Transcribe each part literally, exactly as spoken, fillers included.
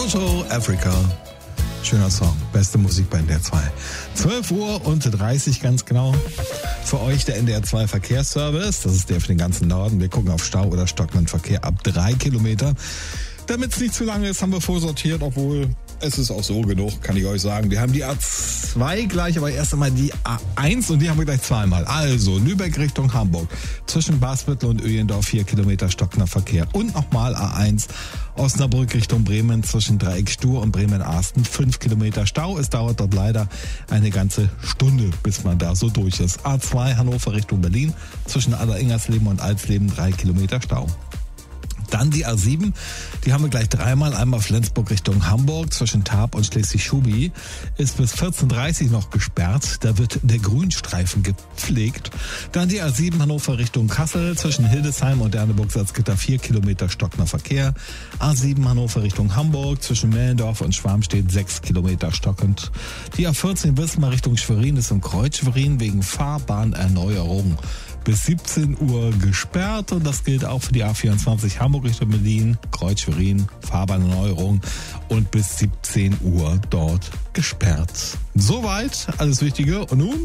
Toto Africa. Schöner Song. Beste Musik bei N D R zwei. zwölf Uhr und dreißig ganz genau. Für euch der N D R zwei Verkehrsservice. Das ist der für den ganzen Norden. Wir gucken auf Stau oder stockenden Verkehr ab drei Kilometer. Damit es nicht zu lange ist, haben wir vorsortiert, obwohl es ist auch so genug, kann ich euch sagen. Wir haben die A zwei gleich, aber erst einmal die A eins und die haben wir gleich zweimal. Also Lübeck Richtung Hamburg. Zwischen Basbüttel und Öjendorf vier Kilometer stockender Verkehr. Und nochmal A eins Osnabrück Richtung Bremen zwischen Dreieck Stur und Bremen-Arsten fünf Kilometer Stau. Es dauert dort leider eine ganze Stunde, bis man da so durch ist. A zwei Hannover Richtung Berlin zwischen Aller-Ingersleben und Alsleben drei Kilometer Stau. Dann die A sieben, die haben wir gleich dreimal. Einmal Flensburg Richtung Hamburg zwischen Tarp und Schleswig-Schubi ist bis vierzehn Uhr dreißig noch gesperrt. Da wird der Grünstreifen gepflegt. Dann die A sieben Hannover Richtung Kassel zwischen Hildesheim und Derneburg-Salzgitter vier Kilometer stockender Verkehr. A sieben Hannover Richtung Hamburg zwischen Mellendorf und Schwarmstedt sechs Kilometer stockend. Die A vierzehn Wismar Richtung Schwerin ist im Kreuz Schwerin wegen Fahrbahnerneuerung bis siebzehn Uhr gesperrt und das gilt auch für die A vierundzwanzig Hamburg Richtung Berlin, Kreuz Schwerin, Fahrbahnerneuerung und bis siebzehn Uhr dort gesperrt. Soweit alles Wichtige und nun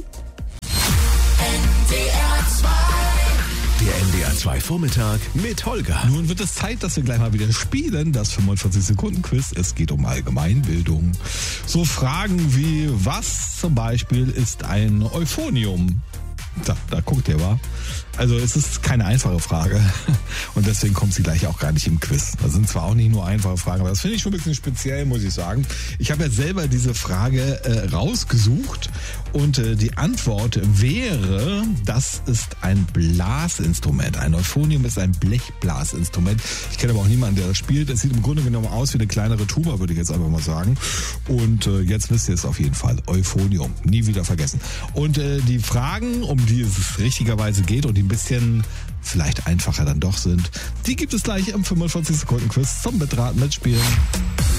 N D R zwei. Der N D R zwei Vormittag mit Holger. Nun wird es Zeit, dass wir gleich mal wieder spielen. Das fünfundvierzig Sekunden Quiz. Es geht um Allgemeinbildung. So Fragen wie, was zum Beispiel ist ein Euphonium? Da, da guckt ihr, wa? Also es ist keine einfache Frage und deswegen kommt sie gleich auch gar nicht im Quiz. Das sind zwar auch nicht nur einfache Fragen, aber das finde ich schon ein bisschen speziell, muss ich sagen. Ich habe ja selber diese Frage äh, rausgesucht und äh, die Antwort wäre, das ist ein Blasinstrument. Ein Euphonium ist ein Blechblasinstrument. Ich kenne aber auch niemanden, der das spielt. Es sieht im Grunde genommen aus wie eine kleinere Tuba, würde ich jetzt einfach mal sagen. Und äh, jetzt wisst ihr es auf jeden Fall. Euphonium. Nie wieder vergessen. Und äh, die Fragen, um die es richtigerweise geht und die ein bisschen vielleicht einfacher dann doch sind, die gibt es gleich im fünfundvierzig Sekunden Quiz zum Mitraten mitspielen.